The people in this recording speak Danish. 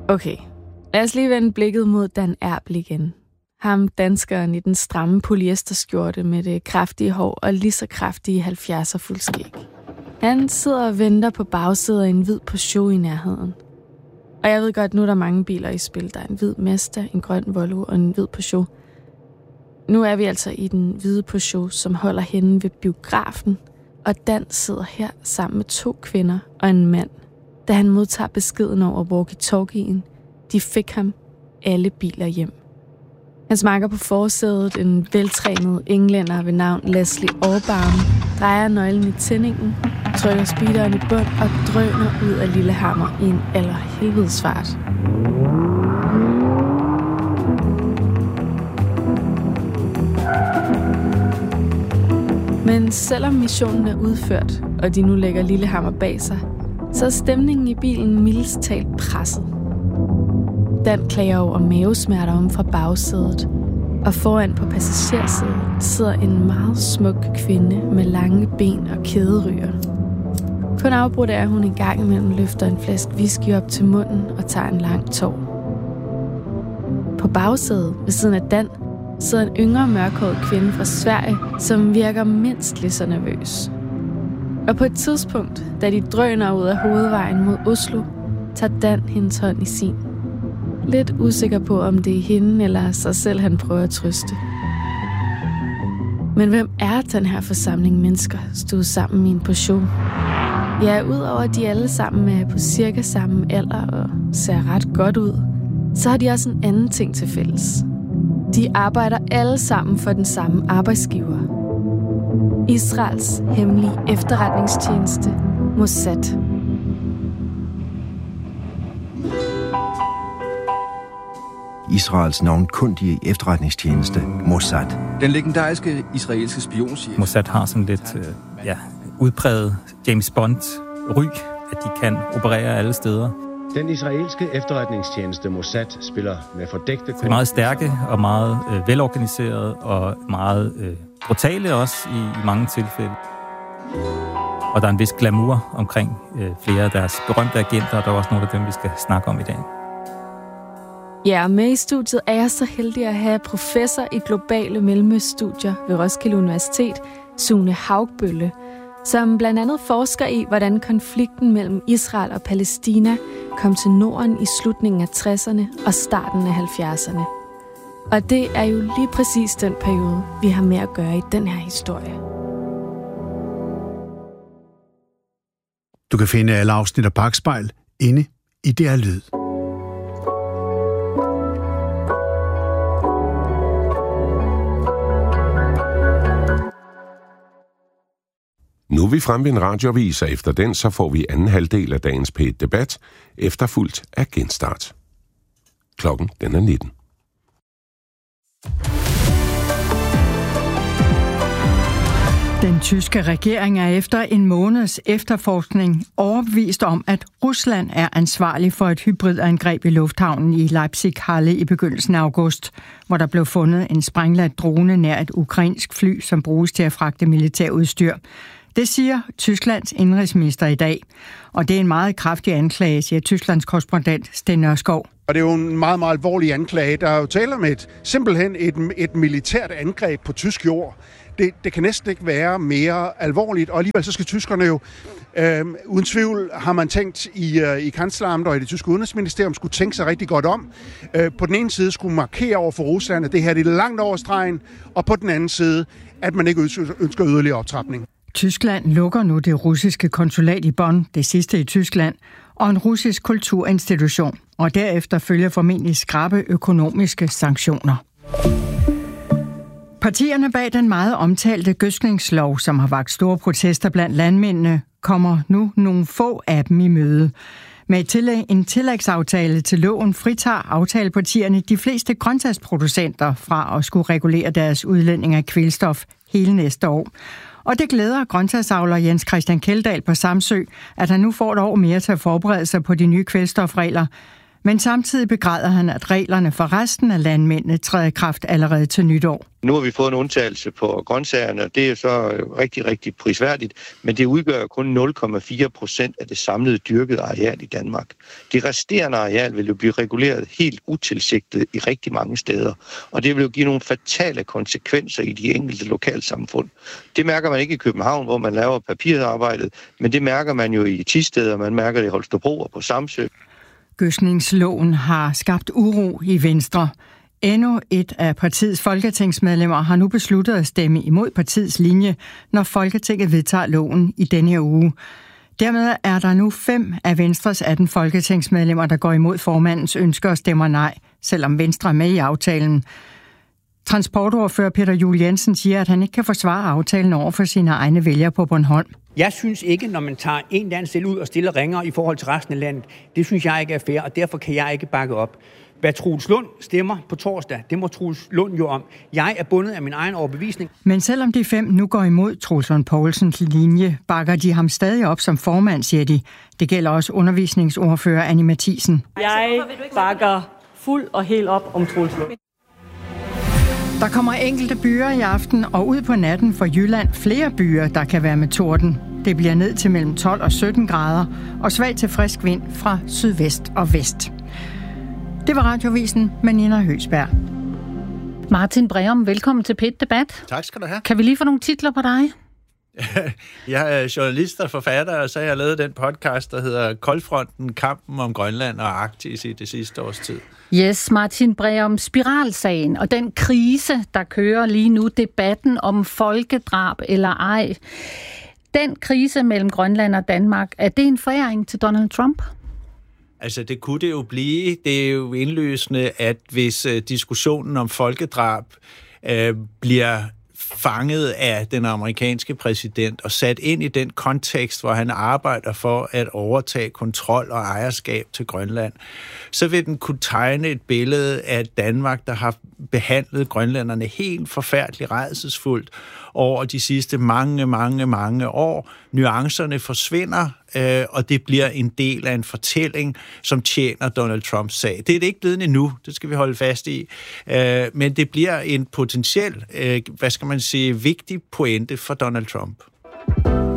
Okay, lad os lige vende blikket mod Dan Erbel igen. Ham danskeren i den stramme polyesterskjorte med det kraftige hår og lige så kraftige 70'er fuldskæg. Han sidder og venter på bagsædet af en hvid Peugeot i nærheden. Og jeg ved godt, nu er der mange biler i spil. Der er en hvid Mazda, en grøn Volvo og en hvid Peugeot. Nu er vi altså i den hvide Peugeot, som holder henne ved biografen. Og Dan sidder her sammen med 2 kvinder og en mand, da han modtager beskeden over walkie-talkien. De fik ham alle biler hjem. Han smakker på forsædet en veltrænet englænder ved navn Leslie Orbaum, drejer nøglen i tændingen, trykker speederen i bund og drøner ud af Lillehammer i en allerhelvedes fart. Men selvom missionen er udført, og de nu lægger Lillehammer bag sig, så er stemningen i bilen mildest talt presset. Dan klager over mavesmerter om fra bagsædet, og foran på passagersædet sidder en meget smuk kvinde med lange ben og kæderyger. Kun afbrudt er, hun en gang imellem løfter en flaske whisky op til munden og tager en lang tår. På bagsædet ved siden af Dan sidder en yngre mørkhåret kvinde fra Sverige, som virker mindst lige så nervøs. Og på et tidspunkt, da de drøner ud af hovedvejen mod Oslo, tager Dan hendes hånd i sin. Lidt usikker på, om det er hende eller sig selv, han prøver at trøste. Men hvem er den her forsamling mennesker, stod sammen i en Peugeot? Ja, udover at de alle sammen er på cirka samme alder og ser ret godt ud, så har de også en anden ting til fælles. De arbejder alle sammen for den samme arbejdsgiver. Israels hemmelige efterretningstjeneste, Mossad. Israels navnkundige efterretningstjeneste, Mossad. Den legendariske israelske spionchef. Mossad har sådan lidt udpræget James Bond-ry, at de kan operere alle steder. Den israelske efterretningstjeneste Mossad spiller med fordækte... Det er meget stærke og meget velorganiserede og meget brutale også i mange tilfælde. Og der er en vis glamour omkring flere af deres berømte agenter, og der er også nogle af dem, vi skal snakke om i dag. Ja, med i studiet er jeg så heldig at have professor i globale mellemøststudier ved Roskilde Universitet, Sune Haugbølle, som blandt andet forsker i, hvordan konflikten mellem Israel og Palæstina kom til Norden i slutningen af 60'erne og starten af 70'erne. Og det er jo lige præcis den periode, vi har med at gøre i den her historie. Du kan finde alle afsnit af Bakspejl inde i DR Lyd. Nu er vi fremme ved en radioavis, og efter den så får vi anden halvdel af dagens P1-debat, efterfulgt af genstart. Klokken den er 19. Den tyske regering er efter en måneds efterforskning overbevist om, at Rusland er ansvarlig for et hybridangreb i lufthavnen i Leipzig-Halle i begyndelsen af august, hvor der blev fundet en sprængladt drone nær et ukrainsk fly, som bruges til at fragte militærudstyr. Det siger Tysklands indrigsminister i dag, og det er en meget kraftig anklage, siger Tysklands korrespondent Sten Nørskov. Og det er jo en meget, meget alvorlig anklage. Der er jo tale om simpelthen et militært angreb på tysk jord. Det kan næsten ikke være mere alvorligt, og alligevel så skal tyskerne jo, uden tvivl har man tænkt i Kanzleramt og i det tyske udenrigsministerium, skulle tænke sig rigtig godt om. På den ene side skulle markere over for Rusland, at det her det er langt over stregen, og på den anden side, at man ikke ønsker yderligere optrapning. Tyskland lukker nu det russiske konsulat i Bonn, det sidste i Tyskland, og en russisk kulturinstitution, og derefter følger formentlig skrappe økonomiske sanktioner. Partierne bag den meget omtalte gødskningslov, som har vakt store protester blandt landmændene, kommer nu nogle få af dem i møde. Med en tillægsaftale til loven fritager aftalepartierne de fleste grøntsagsproducenter fra at skulle regulere deres udledning af kvælstof hele næste år. Og det glæder grøntsagsavler Jens Christian Kjeldahl på Samsø, at han nu får et år mere til at forberede sig på de nye kvælstofregler. Men samtidig begræder han, at reglerne for resten af landmændene træder i kraft allerede til nytår. Nu har vi fået en undtagelse på grøntsagerne, og det er så rigtig, rigtig prisværdigt, men det udgør kun 0,4% af det samlede dyrkede areal i Danmark. Det resterende areal vil jo blive reguleret helt utilsigtet i rigtig mange steder, og det vil jo give nogle fatale konsekvenser i de enkelte lokalsamfund. Det mærker man ikke i København, hvor man laver papirarbejdet, men det mærker man jo i Thisted, og man mærker det i Holstebro og på Samsø. Gødskningsloven har skabt uro i Venstre. Endnu et af partiets folketingsmedlemmer har nu besluttet at stemme imod partiets linje, når Folketinget vedtager loven i denne her uge. Dermed er der nu 5 af Venstres 18 folketingsmedlemmer, der går imod formandens ønsker og stemmer nej, selvom Venstre er med i aftalen. Transportordfører Peter Juel Jensen siger, at han ikke kan forsvare aftalen over for sine egne vælgere på Bornholm. Jeg synes ikke, når man tager en landsdel ud og stiller ringere i forhold til resten af landet, det synes jeg ikke er fair, og derfor kan jeg ikke bakke op. Hvad Troels Lund stemmer på torsdag, det må Troels Lund jo om. Jeg er bundet af min egen overbevisning. Men selvom de 5 nu går imod Troels Lund Poulsens linje, bakker de ham stadig op som formand, siger de. Det gælder også undervisningsordfører Annie Matthiesen. Jeg bakker fuld og helt op om Troels Lund. Der kommer enkelte byer i aften, og ud på natten for Jylland flere byer, der kan være med torden. Det bliver ned til mellem 12 og 17 grader, og svag til frisk vind fra sydvest og vest. Det var Radiovisen med Nina Høgsberg. Martin Breum, velkommen til P1 Debat. Tak skal du have. Kan vi lige få nogle titler på dig? Jeg er journalist og forfatter, og så har jeg lavet den podcast, der hedder Koldfronten, kampen om Grønland og Arktis i det sidste års tid. Yes, Martin Breum, spiralsagen og den krise, der kører lige nu, debatten om folkedrab eller ej. Den krise mellem Grønland og Danmark, er det en foræring til Donald Trump? Altså, det kunne det jo blive. Det er jo indløsende, at hvis diskussionen om folkedrab bliver fanget af den amerikanske præsident og sat ind i den kontekst, hvor han arbejder for at overtage kontrol og ejerskab til Grønland, så vil den kunne tegne et billede af Danmark, der har behandlet grønlænderne helt forfærdeligt rædselsfuldt over de sidste mange år. Nuancerne forsvinder, og det bliver en del af en fortælling, som tjener Donald Trumps sag. Det er det ikke blevet endnu, det skal vi holde fast i. Men det bliver en potentiel, vigtig pointe for Donald Trump.